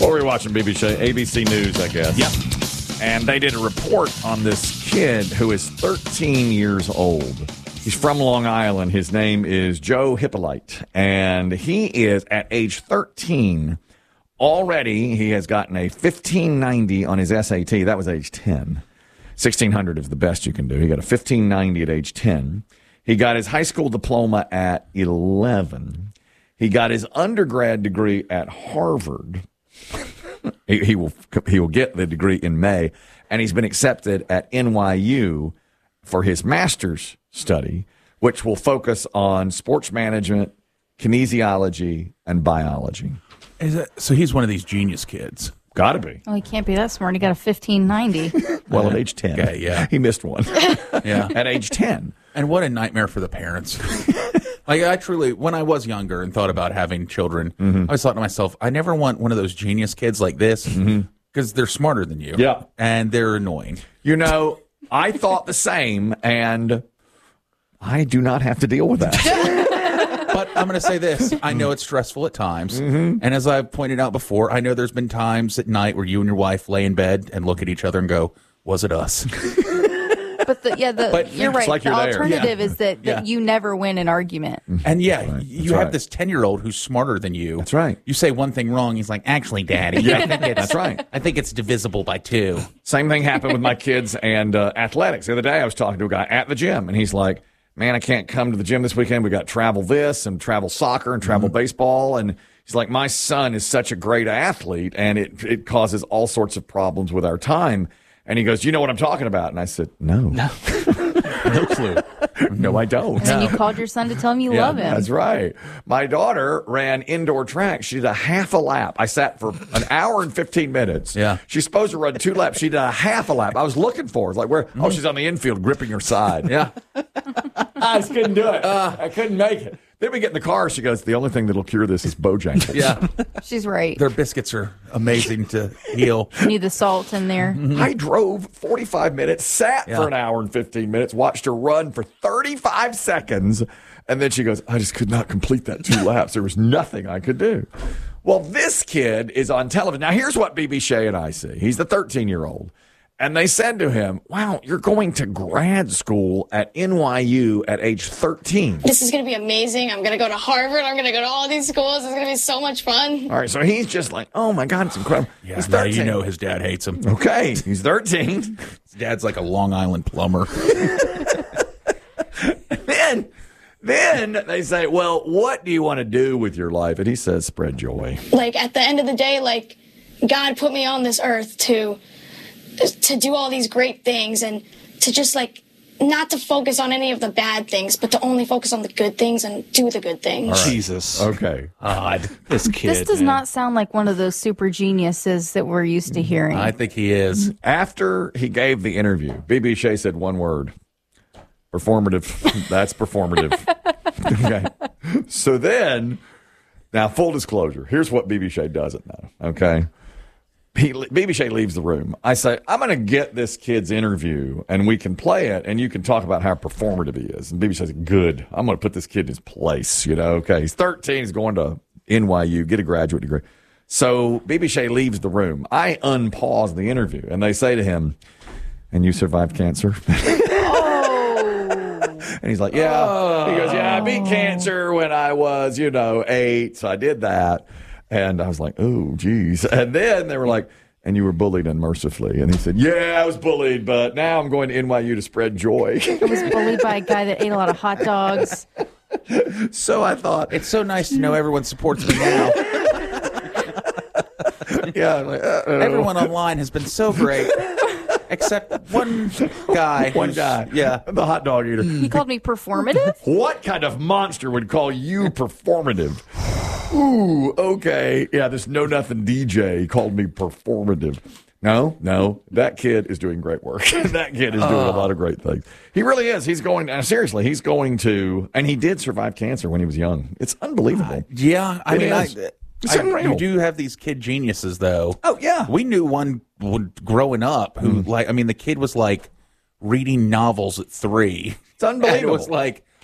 What were we watching, BBC? ABC News, I guess. Yep. And they did a report on this kid who is 13 years old. He's from Long Island. His name is Joe Hippolyte. And he is, at age 13, already he has gotten a 1590 on his SAT. That was age 10. 1600 is the best you can do. He got a 1590 at age 10. He got his high school diploma at 11. He got his undergrad degree at Harvard. He will get the degree in May, and he's been accepted at NYU for his master's study, which will focus on sports management, kinesiology, and biology. So he's one of these genius kids. Got to be. Oh, he can't be that smart. He got a 1590. Well, at age 10. Okay, yeah. He missed one. Yeah. At age 10. And what a nightmare for the parents. Like, I truly, when I was younger and thought about having children, I always thought to myself, I never want one of those genius kids like this because they're smarter than you. Yeah. And they're annoying. You know, I thought the same, and I do not have to deal with that. But I'm going to say this. I know it's stressful at times. And as I've pointed out before, I know there's been times at night where you and your wife lay in bed and look at each other and go, was it us? But you're right. like the you're there. alternative is that you never win an argument. And Right. you have this 10-year-old who's smarter than you. That's right. You say one thing wrong, he's like, actually, Daddy, I think That's right. I think it's divisible by 2. Same thing happened with my kids and athletics. The other day I was talking to a guy at the gym, and he's like, man, I can't come to the gym this weekend. We got travel this and travel soccer and travel baseball. And he's like, my son is such a great athlete, and it causes all sorts of problems with our time. And he goes, you know what I'm talking about? And I said, no. No clue. No, I don't. And then you called your son to tell him you love him. That's right. My daughter ran indoor track. She did a half a lap. I sat for an hour and 15 minutes. Yeah. She's supposed to run 2 laps. She did a half a lap. I was looking for her. It's like, where? Oh, she's on the infield gripping her side. Yeah. I just couldn't do it. I couldn't make it. Then we get in the car. She goes, the only thing that'll cure this is Bojangles. Yeah. She's right. Their biscuits are amazing to heal. You need the salt in there. I drove 45 minutes, sat for an hour and 15 minutes, watched her run for 35 seconds, and then she goes, I just could not complete that 2 laps. There was nothing I could do. Well, this kid is on television. Now, here's what BB Shea and I see. He's the 13-year-old. And they said to him, wow, you're going to grad school at NYU at age 13. This is going to be amazing. I'm going to go to Harvard. I'm going to go to all these schools. It's going to be so much fun. All right, so he's just like, oh, my God, it's incredible. Yeah, He's now 13. you know his dad hates him. Okay, he's 13. His dad's like a Long Island plumber. Then they say, well, what do you want to do with your life? And he says, spread joy. Like, at the end of the day, like, God put me on this earth to do all these great things and to just, like, not to focus on any of the bad things, but to only focus on the good things and do the good things. Right. Jesus. Okay. Odd. This kid. This does not sound like one of those super geniuses that we're used to hearing. I think he is. After he gave the interview, BB Shea said one word. Performative. That's performative. Okay. So then, now full disclosure, here's what BB Shea doesn't know. Okay. BB Shea leaves the room. I say, I'm going to get this kid's interview and we can play it and you can talk about how performative he is. And BB Shea says, good. I'm going to put this kid in his place. You know, okay. He's 13. He's going to NYU, get a graduate degree. So BB Shea leaves the room. I unpause the interview and they say to him, and you survived cancer? And he's like, yeah. Oh. He goes, yeah, I beat cancer when I was, 8. So I did that. And I was like, oh, geez. And then they were like, and you were bullied unmercifully. And he said, yeah, I was bullied, but now I'm going to NYU to spread joy. I was bullied by a guy that ate a lot of hot dogs. So I thought, it's so nice to know everyone supports me now. Yeah, like, everyone online has been so great. Except one guy. One guy. Yeah. The hot dog eater. He called me performative? What kind of monster would call you performative? Ooh, okay. Yeah, this know-nothing DJ called me performative. No, that kid is doing great work. That kid is doing a lot of great things. He really is. He's going, seriously, he's going to, and he did survive cancer when he was young. It's unbelievable. Yeah, I mean, you do have these kid geniuses, though. Oh, yeah. We knew one growing up who, the kid was like reading novels at 3. It's unbelievable. And it was like,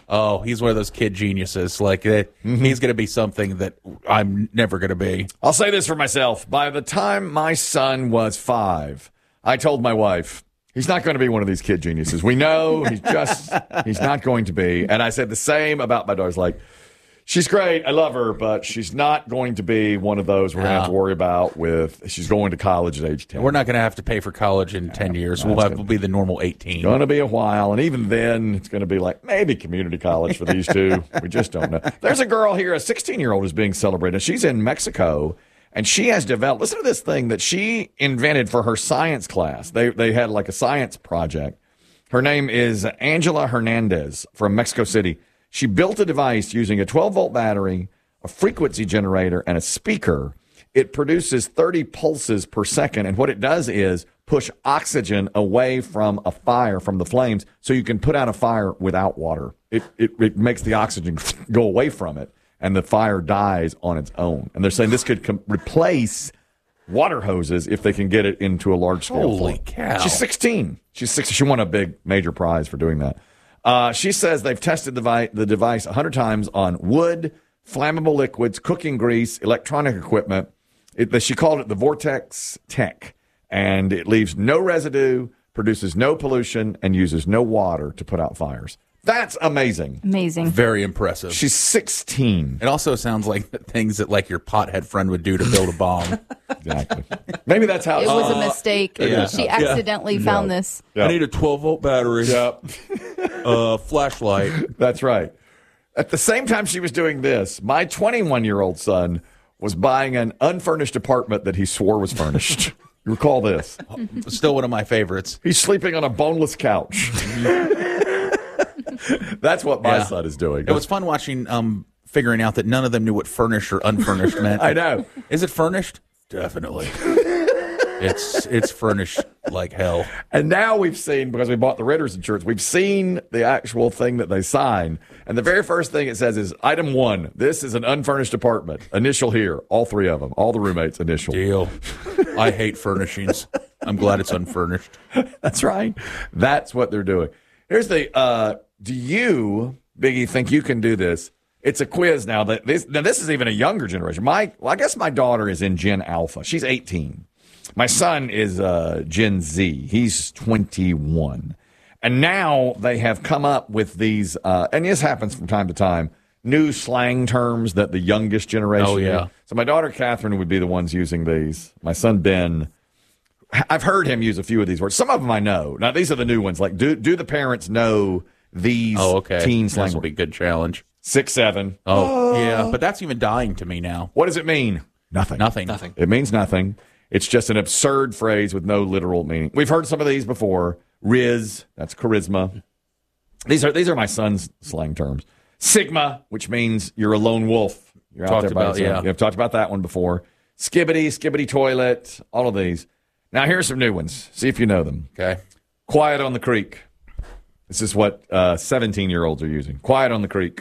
Oh, he's one of those kid geniuses. Like, he's going to be something that I'm never going to be. I'll say this for myself. By the time my son was 5, I told my wife, he's not going to be one of these kid geniuses. We know he's not going to be. And I said the same about my daughter's like, she's great. I love her, but she's not going to be one of those we're going to have to worry about she's going to college at age 10. We're not going to have to pay for college in 10 years. We'll be the normal 18. Going to be a while. And even then, it's going to be like maybe community college for these two. We just don't know. There's a girl here, a 16-year-old is being celebrated. She's in Mexico. And she has developed, listen to this thing that she invented for her science class. They had like a science project. Her name is Angela Hernandez from Mexico City. She built a device using a 12-volt battery, a frequency generator, and a speaker. It produces 30 pulses per second. And what it does is push oxygen away from a fire, from the flames, so you can put out a fire without water. It makes the oxygen go away from it, and the fire dies on its own. And they're saying this could replace water hoses if they can get it into a large-scale Holy cow. She's 16. She won a big major prize for doing that. She says they've tested the device 100 times on wood, flammable liquids, cooking grease, electronic equipment. She called it the Vortex Tech, and it leaves no residue, produces no pollution, and uses no water to put out fires. That's amazing. Amazing. Very impressive. She's 16. It also sounds like things that like your pothead friend would do to build a bomb. Exactly. Maybe that's how It was a mistake. Yeah. She accidentally found this. Yeah. I need a 12-volt battery. Yep. Flashlight. That's right. At the same time she was doing this, my 21-year-old son was buying an unfurnished apartment that he swore was furnished. You recall this? Still one of my favorites. He's sleeping on a boneless couch. That's what my son is doing. It was fun watching, figuring out that none of them knew what furnished or unfurnished meant. I know. Is it furnished? Definitely. It's furnished like hell. And now we've seen, because we bought the Ritter's insurance, we've seen the actual thing that they sign. And the very first thing it says is, item 1, this is an unfurnished apartment. Initial here. All 3 of them. All the roommates initial. Deal. I hate furnishings. I'm glad it's unfurnished. That's right. That's what they're doing. Here's the, do you, Biggie, think you can do this? It's a quiz now. This is even a younger generation. I guess my daughter is in Gen Alpha. She's 18. My son is Gen Z. He's 21. And now they have come up with these, and this happens from time to time, new slang terms that the youngest generation. Oh, yeah. use. So my daughter Catherine would be the ones using these. My son Ben, I've heard him use a few of these words. Some of them I know. Now these are the new ones. Like, do the parents know these teen slang This will be a good challenge. 6, 7. Oh, yeah. But that's even dying to me now. What does it mean? Nothing. Nothing. It means nothing. It's just an absurd phrase with no literal meaning. We've heard some of these before. Riz, that's charisma. These are my son's slang terms. Sigma, which means you're a lone wolf. You're out there by yourself. I've talked about that one before. Skibbity toilet, all of these. Now here's some new ones. See if you know them. Okay. Quiet on the creek. This is what 17-year-olds are using. Quiet on the creek.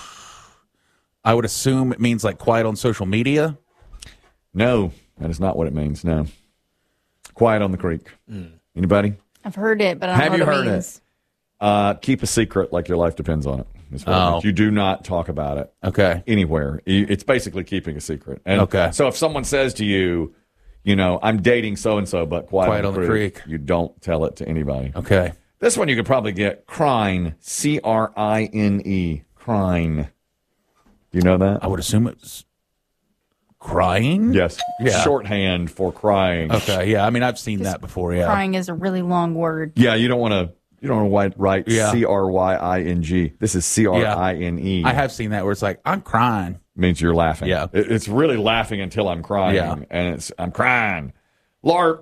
I would assume it means like quiet on social media. No, that is not what it means. No. Quiet on the creek. Anybody? I've heard it, but I don't Have know you what heard it it? means. Keep a secret like your life depends on it. That's what it means. You do not talk about it Okay. anywhere. It's basically keeping a secret. And Okay. So if someone says to you, I'm dating so-and-so, but quiet on the creek, you don't tell it to anybody. Okay. This one you could probably get. Crine. C-R-I-N-E. Crine. Do you know that? I would assume it's crying. Yes. Yeah. Shorthand for crying. Okay. Yeah. I mean, I've seen that before. Yeah. Crying is a really long word. Yeah, you don't want to write Yeah. C-R-Y-I-N-G. This is C-R-I-N-E. I have seen that where it's like, I'm crying. Means you're laughing. Yeah. It's really laughing until I'm crying. Yeah. And I'm crying. LARP.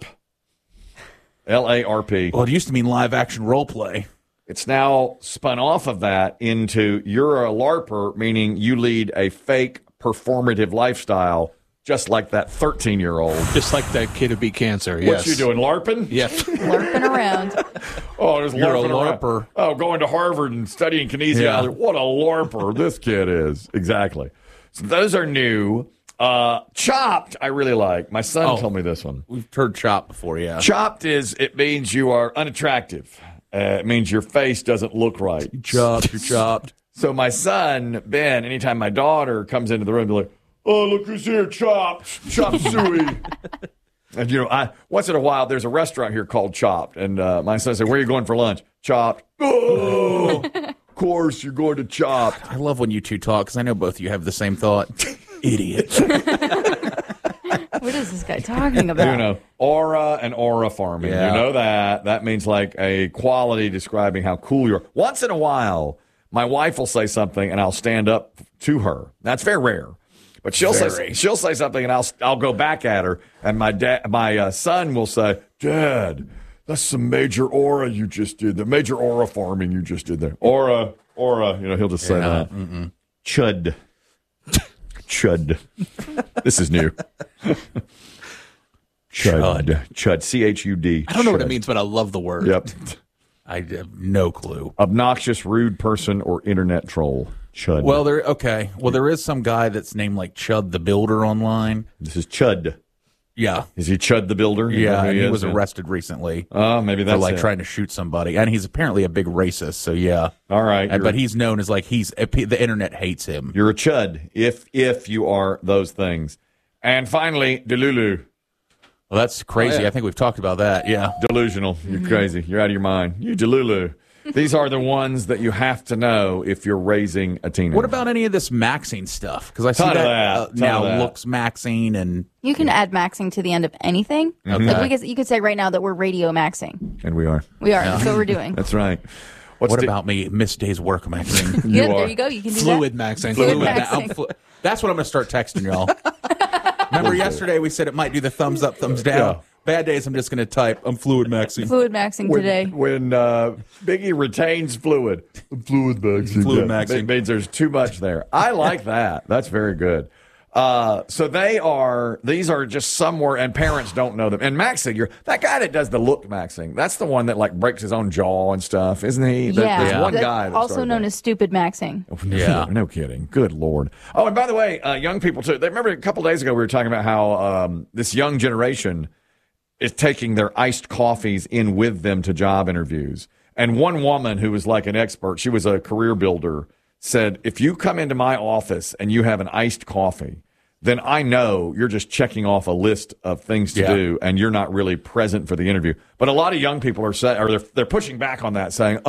L-A-R-P. Well, it used to mean live action role play. It's now spun off of that into you're a LARPer, meaning you lead a fake performative lifestyle, just like that 13-year-old. Just like that kid who beat cancer. Yes. What you doing, LARPing? Yes. Lurping around. Oh, there's You're a LARPing around. LARPer. Oh, going to Harvard and studying kinesiology. Yeah. What a LARPer this kid is. Exactly. So those are new. Chopped, I really like. My son told me this one. We've heard chop before, yeah. Chopped it means you are unattractive. It means your face doesn't look right. You're chopped. So my son, Ben, anytime my daughter comes into the room, be like, oh, look who's here, Chopped, Chop Suey. And, you know, once in a while, there's a restaurant here called Chopped. And my son said, where are you going for lunch? Chopped. Oh, of course, you're going to Chopped. I love when you two talk because I know both of you have the same thought. Idiot. What is this guy talking about? You know, aura and aura farming. Yeah. You know that. That means like a quality describing how cool you are. Once in a while, my wife will say something and I'll stand up to her. That's very rare. But she'll say something and I'll go back at her, and my son will say, Dad, that's some major aura you just did. The major aura farming you just did there. Aura. You know, he'll just say that. Chud. Chud. This is new. Chud. Chud. I don't know what it means, but I love the word. Yep. I have no clue. Obnoxious, rude person or internet troll. Chud. Well, there is some guy that's named like Chud the Builder online. This is Chud. Yeah. Is he Chud the Builder? Yeah, and he was arrested recently. Oh, maybe that's for like it. trying to shoot somebody, and he's apparently a big racist. So yeah, All right, but he's known as like the internet hates him. you're a Chud if you are those things. And finally, Delulu. Well, that's crazy. Oh, yeah. I think we've talked about that. Yeah. Delusional. You're crazy. You're out of your mind. You Delulu. These are the ones that you have to know if you're raising a teenager. What about any of this maxing stuff? Because I see Ton of that, that. now Ton of that. looks maxing and You can add maxing to the end of anything. Like you could say right now that we're radio maxing. And we are. We are. That's what we're doing. That's right. what about me? Missed day's work maxing. You Good. are. There you go. You can do Fluid that. maxing. Fluid Fluid maxing. That's what I'm going to start texting y'all. Remember yesterday we said it might do the thumbs up, thumbs down. Yeah. Bad days, I'm just going to type, I'm fluid maxing. Fluid maxing today. When Biggie retains fluid. Fluid maxing. Fluid maxing. It means there's too much there. I like that. That's very good. So these are just somewhere, and parents don't know them. And maxing, that guy that does the look maxing, that's the one that like breaks his own jaw and stuff, isn't he? There's one That's guy that also started known that. as stupid maxing. Yeah. No kidding. Good Lord. Oh, and by the way, young people too. Remember a couple days ago we were talking about how this young generation is taking their iced coffees in with them to job interviews. And one woman who was like an expert, she was a career builder, said, if you come into my office and you have an iced coffee, then I know you're just checking off a list of things to do, and you're not really present for the interview. But a lot of young people are saying, or they're pushing back on that, saying,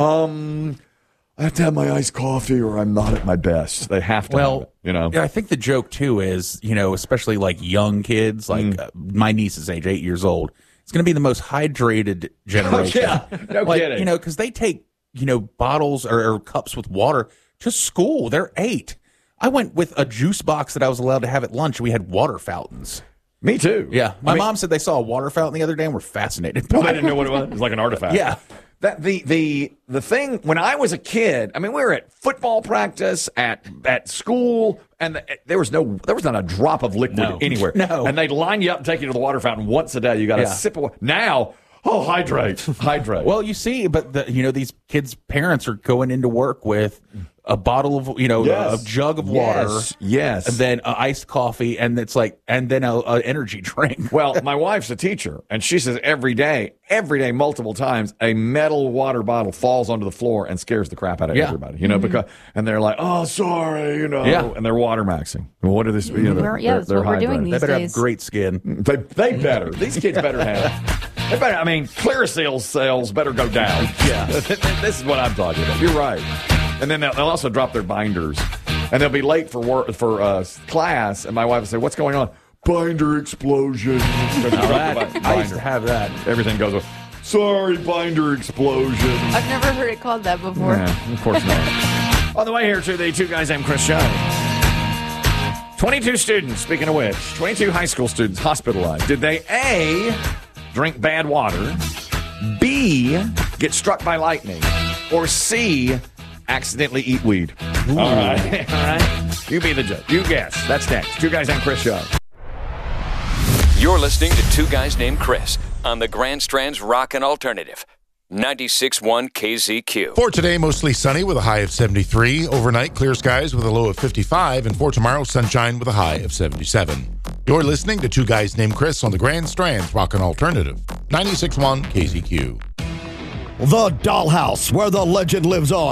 I have to have my iced coffee or I'm not at my best. They have to have it, you know. Yeah, I think the joke too is, especially like young kids, like my niece is age 8 years old. It's going to be the most hydrated generation. No kidding. Because they take, bottles or cups with water to school. They're 8. I went with a juice box that I was allowed to have at lunch. We had water fountains. Me too. Yeah. My mom said they saw a water fountain the other day and were fascinated. Well, they didn't know what it was. It was like an artifact. Yeah. That the thing when I was a kid, I mean, we were at football practice at school, and there was not a drop of liquid anywhere. No. And they'd line you up and take you to the water fountain once a day. You got a sip of water. Now, hydrate. Well, you see, but these kids' parents are going into work with a bottle of, a jug of water. Yes. And then iced coffee, and then a energy drink. Well, my wife's a teacher, and she says every day, multiple times, a metal water bottle falls onto the floor and scares the crap out of everybody. Because and they're like, "Oh, sorry," and they're water maxing. Well, what are this? That's what we're doing They these better days. have great skin. They better. These kids better have. They better. I mean, Clearasil sales better go down. Yeah. This is what I'm talking about. You're right. And then they'll also drop their binders, and they'll be late for work for class. And my wife will say, "What's going on?" Binder explosion. I used to have that. Everything goes. Sorry, binder explosion. I've never heard it called that before. Yeah, of course not. On the way here to the Two Guys Named Chris show. 22 students, speaking of which, 22 high school students hospitalized. Did they A, drink bad water, B, get struck by lightning, or C, accidentally eat weed? All right. You be the judge. You guess. That's next. Two Guys Named Chris show. You're listening to Two Guys Named Chris on the Grand Strand's Rockin' Alternative. 96.1 KZQ. For today, mostly sunny with a high of 73. Overnight, clear skies with a low of 55. And for tomorrow, sunshine with a high of 77. You're listening to Two Guys Named Chris on the Grand Strand's Rockin' Alternative. 96.1 KZQ. The dollhouse where the legend lives on.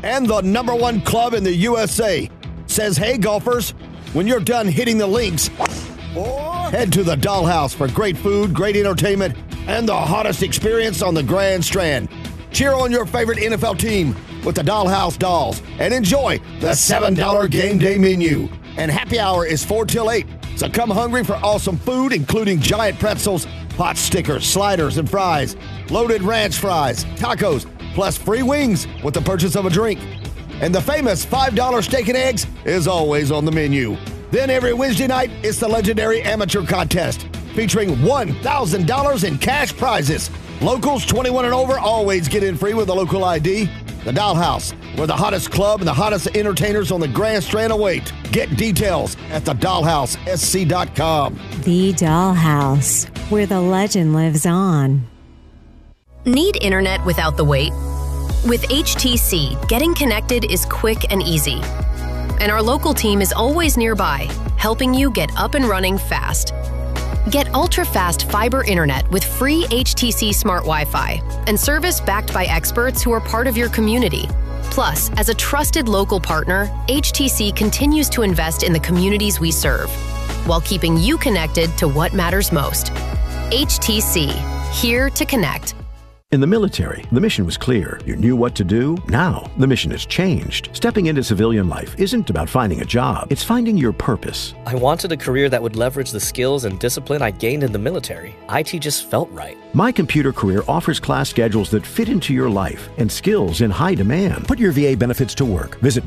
and the #1 club in the USA, says, hey, golfers, when you're done hitting the links, head to the Dollhouse for great food, great entertainment, and the hottest experience on the Grand Strand. Cheer on your favorite NFL team with the Dollhouse Dolls and enjoy the $7 game day menu. And happy hour is 4 till 8. So come hungry for awesome food, including giant pretzels, hot stickers, sliders, and fries, loaded ranch fries, tacos, plus free wings with the purchase of a drink. And the famous $5 steak and eggs is always on the menu. Then every Wednesday night, it's the legendary amateur contest featuring $1,000 in cash prizes. Locals 21 and over always get in free with a local ID. The Dollhouse, where the hottest club and the hottest entertainers on the Grand Strand await. Get details at thedollhousesc.com. The Dollhouse, where the legend lives on. Need internet without the wait? With HTC, getting connected is quick and easy. And our local team is always nearby, helping you get up and running fast. Get ultra-fast fiber internet with free HTC Smart Wi-Fi and service backed by experts who are part of your community. Plus, as a trusted local partner, HTC continues to invest in the communities we serve while keeping you connected to what matters most. HTC, here to connect. In the military, the mission was clear. You knew what to do. Now, the mission has changed. Stepping into civilian life isn't about finding a job. It's finding your purpose. I wanted a career that would leverage the skills and discipline I gained in the military. IT just felt right. My Computer Career offers class schedules that fit into your life and skills in high demand. Put your VA benefits to work. Visit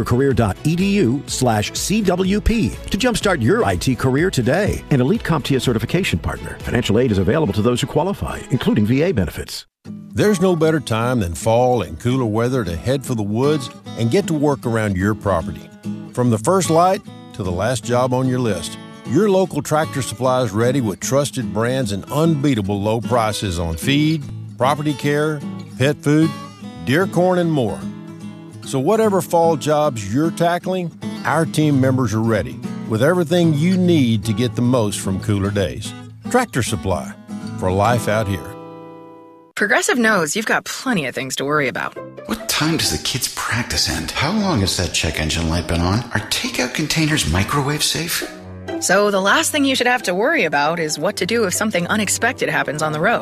mycomputercareer.edu/CWP to jumpstart your IT career today. An elite CompTIA certification partner. Financial aid is available to those who qualify, including VA benefits. There's no better time than fall and cooler weather to head for the woods and get to work around your property. From the first light to the last job on your list, your local Tractor Supply is ready with trusted brands and unbeatable low prices on feed, property care, pet food, deer corn, and more. So whatever fall jobs you're tackling, our team members are ready with everything you need to get the most from cooler days. Tractor Supply, for life out here. Progressive knows you've got plenty of things to worry about. What time does the kids' practice end? How long has that check engine light been on? Are takeout containers microwave safe? So the last thing you should have to worry about is what to do if something unexpected happens on the road.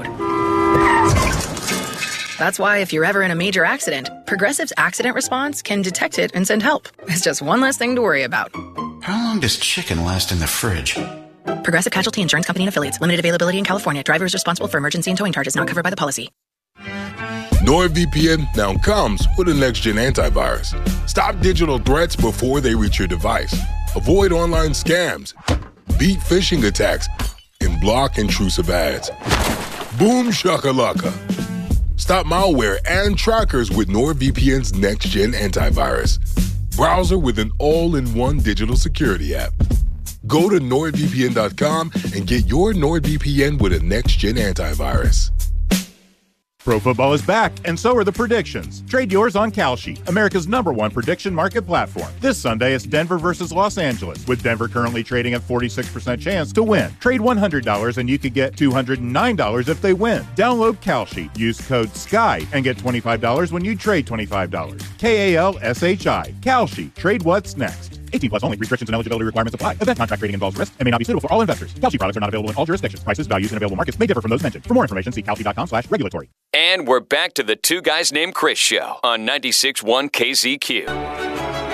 That's why if you're ever in a major accident, Progressive's accident response can detect it and send help. It's just one less thing to worry about. How long does chicken last in the fridge? Progressive Casualty Insurance Company and Affiliates. Limited availability in California. Driver is responsible for emergency and towing charges not covered by the policy. NordVPN now comes with a next-gen antivirus. Stop digital threats before they reach your device. Avoid online scams. Beat phishing attacks. And block intrusive ads. Boom shakalaka. Stop malware and trackers with NordVPN's next-gen antivirus. Browser with an all-in-one digital security app. Go to NordVPN.com and get your NordVPN with a next-gen antivirus. Pro football is back, and so are the predictions. Trade yours on Kalshi, America's #1 prediction market platform. This Sunday, it's Denver versus Los Angeles, with Denver currently trading at 46% chance to win. Trade $100 and you could get $209 if they win. Download Kalshi, use code SKY, and get $25 when you trade $25. KALSHI. Kalshi. Trade what's next. 18 plus only. Restrictions and eligibility requirements apply. Event contract trading involves risk and may not be suitable for all investors. Kalshi products are not available in all jurisdictions. Prices, values, and available markets may differ from those mentioned. For more information, see kalshi.com/regulatory. And we're back to the Two Guys Named Chris show on 96.1 KZQ.